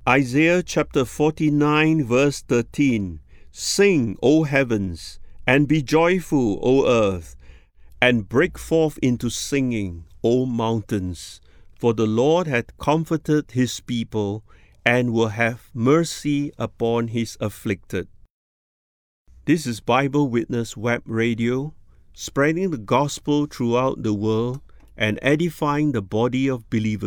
Isaiah chapter 49 verse 13. Sing, O heavens, and be joyful, O earth, and break forth into singing, O mountains. For the Lord hath comforted his people, and will have mercy upon his afflicted. This is Bible Witness Web Radio, spreading the gospel throughout the world and edifying the body of believers.